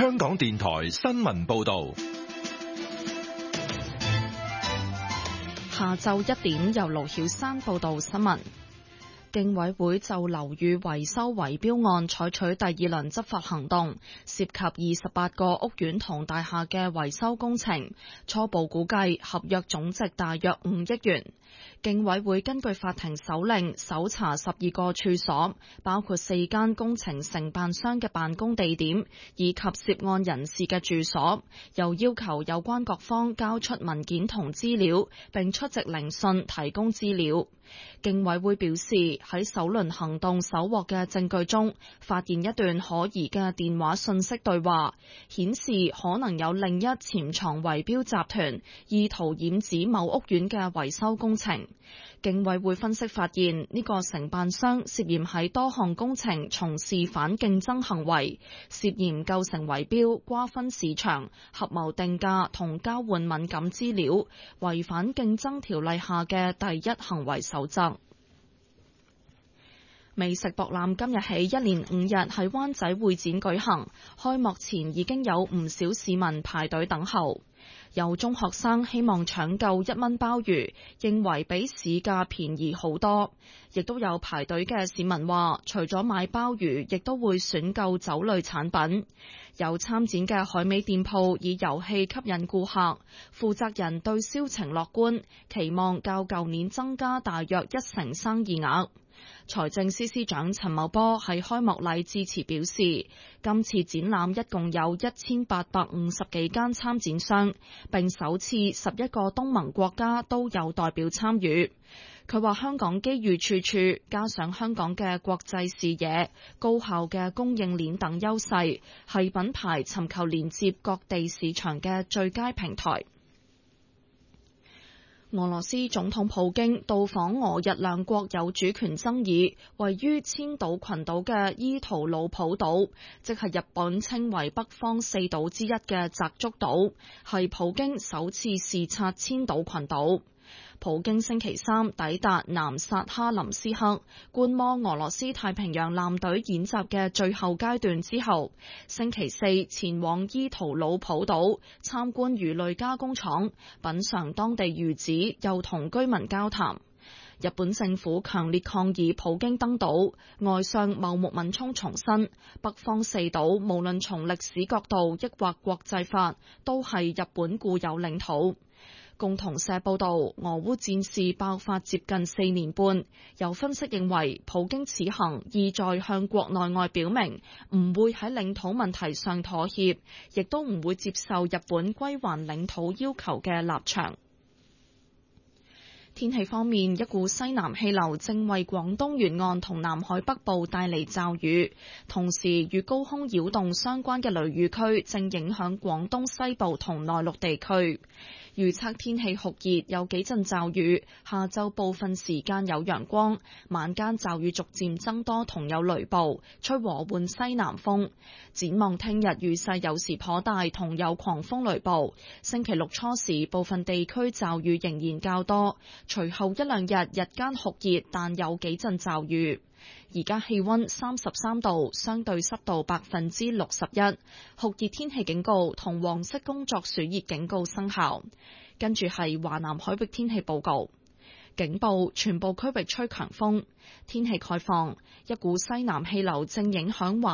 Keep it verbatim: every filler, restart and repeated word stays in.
香港電台新聞報道。 下晝一點，由盧曉珊報道新聞。競委會就樓宇維修圍標案採取第二輪執法行動，涉及二十八個屋苑同大廈嘅維修工程，初步估計合約總值大約五億元。競委會根據法庭手令搜查十二個處所，包括四間工程承辦商嘅辦公地點以及涉案人士嘅住所，又要求有關各方交出文件同資料，並出席聆訊提供資料。競委會表示，喺首輪行動搜獲嘅證據中，發現一段可疑嘅電話訊息對話，顯示可能有另一潛藏圍標集團意圖染指某屋苑嘅維修工程。競委會分析發現，呢個承辦商涉嫌喺多項工程從事反競爭行為，涉嫌構成圍標、瓜分市場、合謀定價同交換敏感資料，違反競爭條例下嘅第一行為守則。美食博覽今日起一連五日喺灣仔會展舉行，開幕前已經有唔少市民排隊等候。有中學生希望搶購一蚊鮑魚，認為比市價便宜好多。亦都有排隊嘅市民話，除咗買鮑魚，亦都會選購酒類產品。有參展嘅海味店鋪以遊戲吸引顧客，負責人對銷情樂觀，期望較舊年增加大約一成生意額。財政司司長陳茂波喺開幕禮致辭表示，今次展覽一共有一千八百五十幾間參展商，並首次十一個東盟國家都有代表參與。佢話香港機遇處處，加上香港嘅國際視野、高效嘅供應鏈等優勢，係品牌尋求連接各地市場嘅最佳平台。俄羅斯總統普京到訪俄日兩國有主權爭議位於千島群島嘅伊圖魯普島，即係日本稱為北方四島之一嘅澤竹島，係普京首次視察千島群島。普京星期三抵達南薩哈林斯克，觀摩俄羅斯太平洋艦隊演習嘅最後階段之後，星期四前往伊圖魯普島參觀魚類加工廠，品嘗當地魚子，又同居民交談。日本政府強烈抗議普京登島，外相茂木敏充重申，北方四島無論從歷史角度抑或國際法，都係日本固有領土。共同社報道，俄烏戰事爆發接近四年半，有分析認為，普京此行意在向國內外表明唔會喺領土問題上妥協，亦都唔會接受日本歸還領土要求嘅立場。天氣方面，一股西南氣流正為廣東沿岸同南海北部帶嚟驟雨，同時與高空擾動相關嘅雷雨區正影響廣東西部同內陸地區。預測天氣酷熱，有幾陣驟雨，下晝部分時間有陽光，晚間驟雨逐漸增多同有雷暴，吹和緩西南風。展望聽日雨勢有時頗大，同有狂風雷暴。星期六初時部分地區驟雨仍然較多，隨後一兩日日間酷熱，但有幾陣驟雨。而家氣溫三十三度，相對濕度百分之六十一，酷熱天氣警告同黃色工作暑熱警告生效。跟住係華南海域天氣報告，警報全部區域吹強風，天氣概況，一股西南氣流正影響華